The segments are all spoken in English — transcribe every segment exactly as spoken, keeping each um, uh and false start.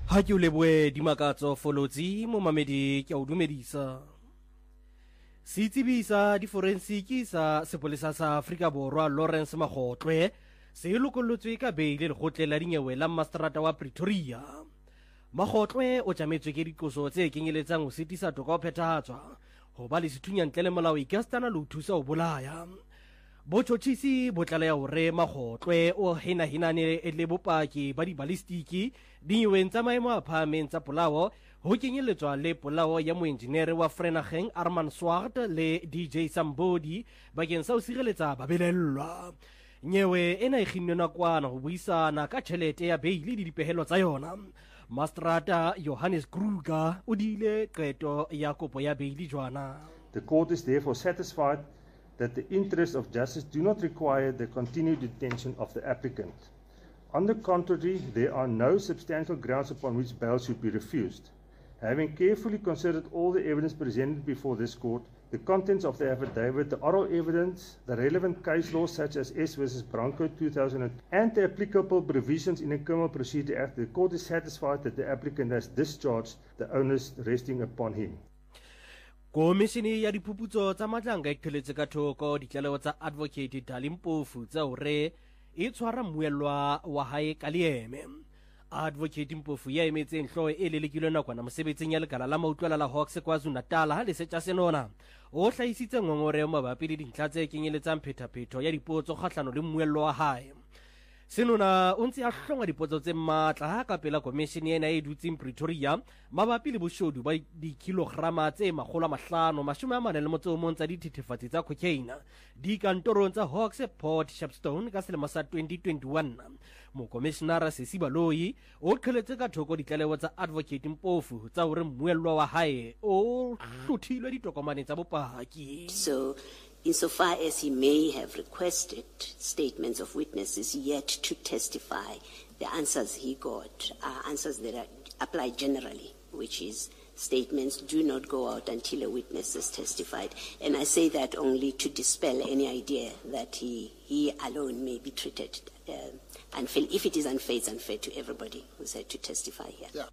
Ha ke o leboe dimakatso folotsi mo mamedi ke a o dumedisa. Setsibisa di forensiki sa sepolesa sa Afrika Borwa Lawrence Magotlwe se lokolotswe ka beile le gotle la dinyewe la Mastrata wa Pretoria. Magotlwe o tlametswe ke dikoso tse kenyeletsang ho sitisa toka o phethahatswa ho ba le sethunya ntle le molao ikastana le ho thusa ho bolaya. Botšhotšhisi bo tlaleha hore Magotlwe o hena-henane le bopaki ba di-ballistiki dinyeweng tsa maemo a phahameng tsa polao ho kenyelletswa le polao ya moenjenere wa Vereeniging Armand Swart le D J Sambodi bakeng sa ho sireletsa babelellwa. Nyewe ena e kginnwe nakwana ho buisana ka tjhelete ya beili le dipehelo tsa yona. Mastrata Johannes Kruger o diile qeto ya kopo ya beili jwana. The court is therefore satisfied that the interests of justice do not require the continued detention of the applicant. On the contrary, there are no substantial grounds upon which bail should be refused. Having carefully considered all the evidence presented before this court, the contents of the affidavit, the oral evidence, the relevant case laws such as S versus Branco two thousand and the applicable provisions in the Criminal Procedure Act, the court is satisfied that the applicant has discharged the onus resting upon him. Komishini ya diphuputso tsa matlanga e kheletse ka thoko ditlaleho tsa Advocate Dali Mpofu tsa hore e tshwara mmuellwa wa hae ka leeme. Advocate Mpofu ya emetseng hlooho e lelekilwe nakwana mosebetsing ya lekala la mautlwela la Hawks KwaZulu-Natal ha le setja senona o hlahisitse ngongoreo mabapi le dintlha tse kenyeletsang phethaphetho ya dipotso kgahlano le mmuellwa wa hae. Senona o ntse a hlonga dipotso tse matla ha ka pela komishini ena e dutseng Pretoria mabapi le boshodu ba dikilograma tse makgolo a mahlano mashome a mane le motso o mong tsa dithethefatsi tsa cocaine di kantorong tsa Hawks Port Shepstone ka selemo sa twenty twenty-one. Mokomishenara Sesiba Loyi o qheletse ka thoko ditlaleho tsa Advocate Mpofu tsa hore mmuellwa wa hae o hlothilwe ditokomane tsa bopaki. So insofar as he may have requested statements of witnesses yet to testify, the answers he got are answers that are, apply generally, which is statements do not go out until a witness has testified. And I say that only to dispel any idea that he, he alone may be treated uh, unfair. If it is unfair, it's unfair to everybody who's had to testify here. Yeah.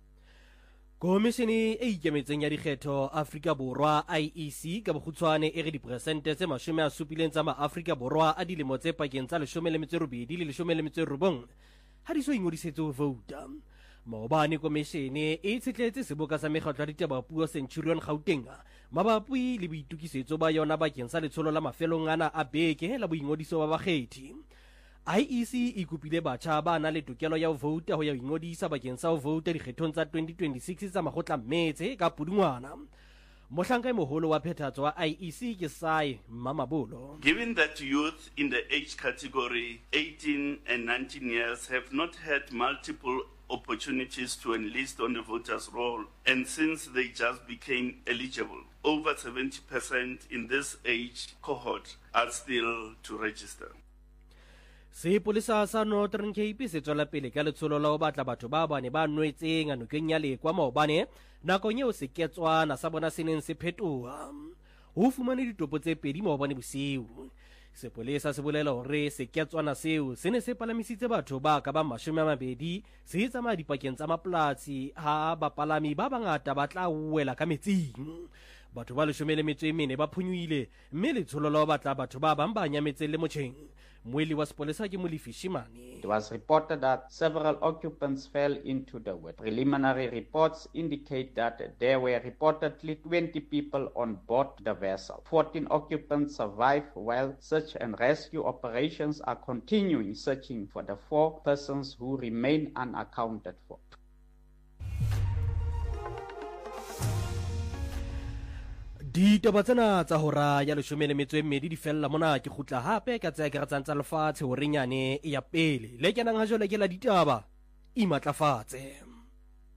Komishini e ikemetseng ya dikgetho Afrika Borwa I E C ka bokgutshwane e re diperesente tse mashome a supileng tsa ma-Afrika Borwa a dilemo tse pakeng tsa leshome le metso e robedi le leshome le metso e robong ha di so ingodisetse ho vouta. Maobane komishene e tshetletse seboka sa mekgatlo ya ditabapuo Centurion Gauteng mabapi le boitukisetso ba yona bakeng sa letsholo la mafelong ana a beke la boingodiso ba bakgethi. I E C e kupile batjha ba na le tokelo ya ho vouta ho ya ingodisa bakeng sa ho vouta dikgethong tsa twenty twenty-six tsa makgotla mmetse ka Pudungwana. Mohlanka e moholo wa phethahatso wa I E C ke Sai Mamabolo. Given that youth in the age category eighteen and nineteen years have not had multiple opportunities to enlist on the voters' roll, and since they just became eligible, over seventy percent in this age cohort are still to register. Sepolesa sa Northern Cape se tswela pele ka letsholo la ho batla batho ba bane ba nwetseng anokeng ya Lekwa maobane nakong eo seketswana sa bona se neng se phetoha. Ho fumane ditopo tse pedi maobane bosiu. Sepolesa se bolela hore seketswana seo se ne se palamisitse batho ba ka ba mashome a mabedi se tsamaya dipakeng tsa maplatsi ha bapalami ba bangata ba tla wela ka metsing. Batho ba leshome le metso e mene ba phunyohile mme letsholo la ho batla batho ba bang ba nyametseng le motjheng. Moeli wa sepolesa ke Molefi Shimane. It was reported that several occupants fell into the water. Preliminary reports indicate that there were reportedly twenty people on board the vessel. fourteen occupants survived while search and rescue operations are continuing, searching for the four persons who remain unaccounted for. Ditaba tsena tsa hora ya leshome le metso e mmedi di fella mona ke khutla hape ka tsaya ke ratsang tsa lefatshe hore nyane ya pele le kenang ha jole ke la ditaba imatlafatse.